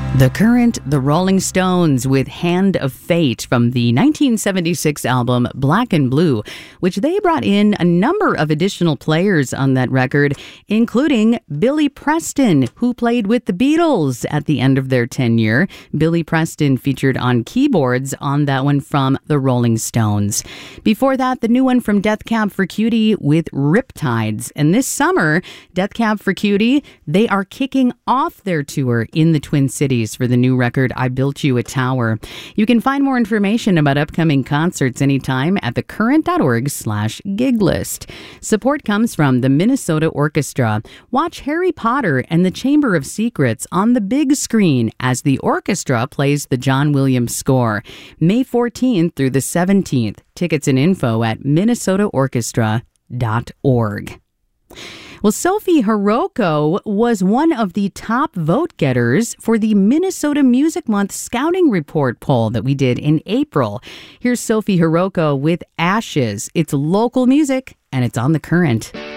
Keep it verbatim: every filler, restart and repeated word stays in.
The Current, the Rolling Stones with Hand of Fate from the nineteen seventy-six album Black and Blue, which they brought in a number of additional players on that record, including Billy Preston, who played with the Beatles at the end of their tenure. Billy Preston featured on keyboards on that one from the Rolling Stones. Before that, the new one from Death Cab for Cutie with Riptides. And this summer, Death Cab for Cutie, they are kicking off their tour in the Twin Cities for the new record, I Built You a Tower. You can find more information about upcoming concerts anytime at thecurrent.org slash gig list. Support comes from the Minnesota Orchestra. Watch Harry Potter and the Chamber of Secrets on the big screen as the orchestra plays the John Williams score. May fourteenth through the seventeenth. Tickets and info at minnesota orchestra dot org. Well, Sophie Hiroko was one of the top vote getters for the Minnesota Music Month Scouting Report poll that we did in April. Here's Sophie Hiroko with Ashes. It's local music, and it's on The Current.